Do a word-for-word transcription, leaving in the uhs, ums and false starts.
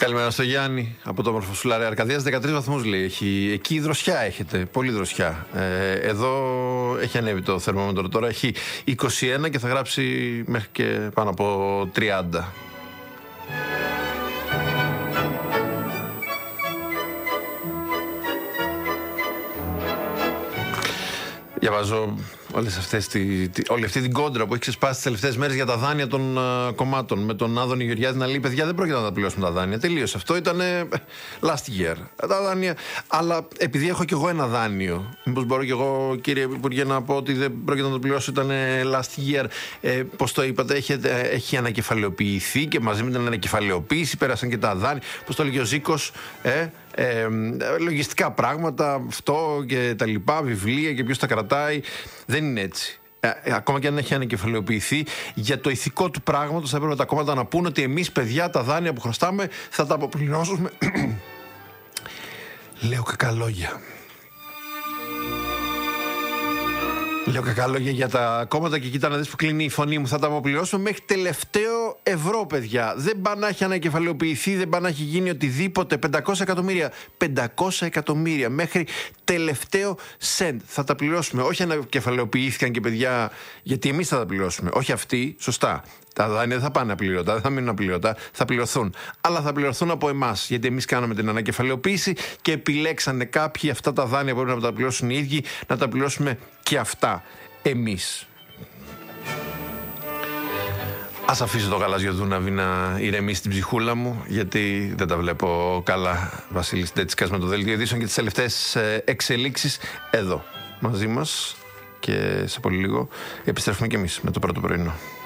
Καλημέρα στο Γιάννη από το όμορφο Σουλάρι Αρκαδίας. δεκατρείς βαθμούς λέει. Έχει, εκεί δροσιά έχετε. Πολύ δροσιά. Ε, εδώ έχει ανέβει το θερμόμετρο τώρα. Έχει είκοσι ένα και θα γράψει μέχρι και πάνω από τριάντα. Διαβάζω όλες αυτές τη, τη, όλη αυτή την κόντρα που έχει ξεσπάσει τις τελευταίες μέρες για τα δάνεια των uh, κομμάτων. Με τον Άδωνη Γεωργιάδη να λέει: παιδιά, δεν πρόκειται να τα πληρώσουμε τα δάνεια. Τελείωσε. Αυτό ήταν last year. Τα δάνεια. Αλλά επειδή έχω κι εγώ ένα δάνειο, μήπως μπορώ κι εγώ, κύριε Υπουργέ, να πω ότι δεν πρόκειται να το πληρώσω, ήταν last year. Ε, Πώς το είπατε, έχει, έχει ανακεφαλαιοποιηθεί και μαζί με την ανακεφαλαιοποίηση πέρασαν και τα δάνεια. Πώς το έλεγε ο Ζήκος, ε, Ε, λογιστικά πράγματα, αυτό και τα λοιπά, βιβλία και ποιος τα κρατάει. Δεν είναι έτσι. Ε, ακόμα και αν έχει ανακεφαλαιοποιηθεί, για το ηθικό του πράγματος θα έπρεπε τα κόμματα να πούνε ότι εμείς, παιδιά, τα δάνεια που χρωστάμε θα τα αποπληρώσουμε. Λέω κακά λόγια. Λέω κακά λόγια για τα κόμματα και κοίτα να δεις που κλείνει η φωνή μου. Θα τα αποπληρώσουμε μέχρι τελευταίο ευρώ, παιδιά. Δεν πάνε να έχει ανακεφαλαιοποιηθεί, δεν πάνε να έχει γίνει οτιδήποτε. πεντακόσια εκατομμύρια. πεντακόσια εκατομμύρια μέχρι τελευταίο σεντ. Θα τα πληρώσουμε. Όχι ανακεφαλαιοποιήθηκαν και παιδιά, γιατί εμείς θα τα πληρώσουμε. Όχι αυτοί, σωστά. Τα δάνεια δεν θα πάνε απλήρωτα, δεν θα μείνουν απλήρωτα, θα πληρωθούν. Αλλά θα πληρωθούν από εμάς. Γιατί εμείς κάναμε την ανακεφαλαιοποίηση και επιλέξανε κάποιοι αυτά τα δάνεια που πρέπει να τα πληρώσουν οι ίδιοι, να τα πληρώσουμε και αυτά εμείς. Ας αφήσω το γαλάζιο δούναβι να ηρεμήσει την ψυχούλα μου, γιατί δεν τα βλέπω καλά. Βασίλης Ντέτσικας με το δελτίο ειδήσεων και τις τελευταίες εξελίξεις εδώ μαζί μας. Και σε πολύ λίγο επιστρέφουμε κι εμείς με το πρώτο πρωινό.